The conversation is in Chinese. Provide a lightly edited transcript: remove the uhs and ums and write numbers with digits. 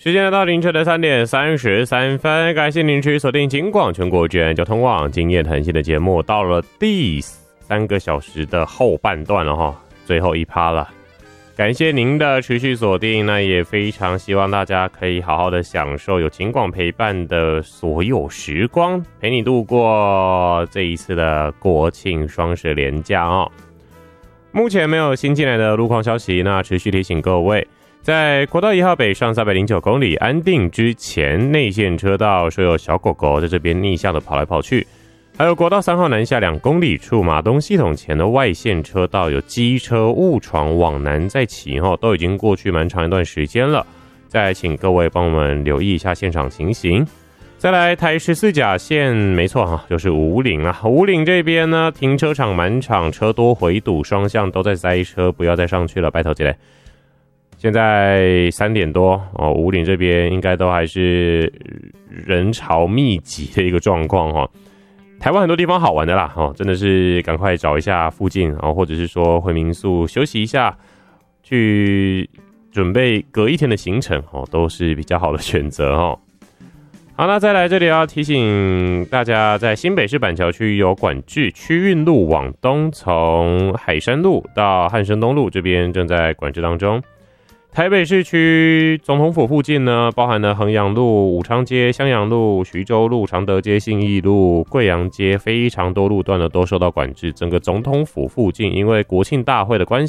时间来到凌晨的3点33分，感谢您持续锁定警广全国居然交通网今夜谈心的节目，到了第3个小时的后半段了哈，最后一趴了。感谢您的持续锁定，那也非常希望大家可以好好的享受有警广陪伴的所有时光，陪你度过这一次的国庆双十连假哦。目前没有新进来的路况消息，那持续提醒各位，在国道1号北上309公里安定之前，内线车道说有小狗狗在这边逆向的跑来跑去，还有国道3号南下2公里处马东系统前的外线车道有机车误闯往南在骑，都已经过去蛮长一段时间了，再请各位帮我们留意一下现场情形。再来台14甲线，没错就是武岭啦。武岭这边呢，停车场满场，车多回堵，双向都在塞车，不要再上去了，拜托姐嘞。现在3点多哦，武岭这边应该都还是人潮密集的一个状况哈。台湾很多地方好玩的啦真的是赶快找一下附近或者是说回民宿休息一下，去准备隔一天的行程都是比较好的选择哦。好，那再来这里要提醒大家，在新北市板桥区有管制，区运路往东，从海山路到汉生东路这边正在管制当中。台北市区总统府附近呢，包含了衡阳路、武昌街、襄阳路、徐州路、常德街、信义路、贵阳街，非常多路段呢都受到管制。整个总统府附近因为国庆大会的关